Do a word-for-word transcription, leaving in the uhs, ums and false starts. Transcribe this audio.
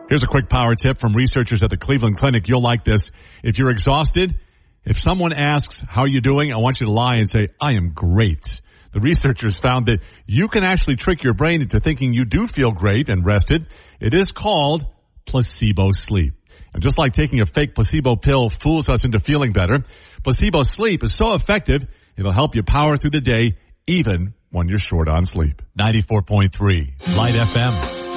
Here's a quick power tip from researchers at the Cleveland Clinic. You'll like this. If you're exhausted, if someone asks, how are you doing? I want you to lie and say, I am great. The researchers found that you can actually trick your brain into thinking you do feel great and rested. It is called placebo sleep. And just like taking a fake placebo pill fools us into feeling better, placebo sleep is so effective, it'll help you power through the day even when you're short on sleep. ninety-four point three Light F M.